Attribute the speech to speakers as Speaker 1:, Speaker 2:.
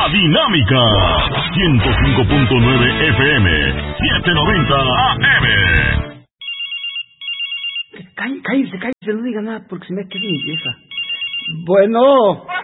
Speaker 1: Dinámica. 105.9 FM, 790 AM.
Speaker 2: Cállese, no diga nada porque se me queda limpieza. Bueno.